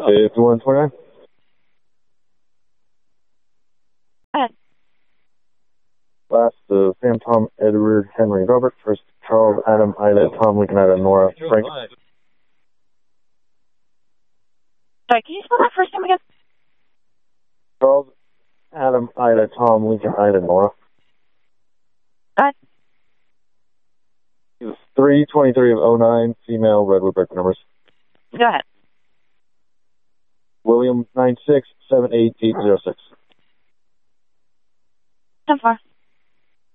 5129. Last, Sam, Tom, Edward, Henry, Robert. First, Charles, Adam, Ida, Tom, Lincoln, Ida, Nora, Frank. Sorry, can you spell that first name again? Charles, Adam, Ida, Tom, Lincoln, Ida, Nora. Go ahead. It was 323 of 09, female, Redwood breaker numbers. Go ahead. William 9678806. 10-4.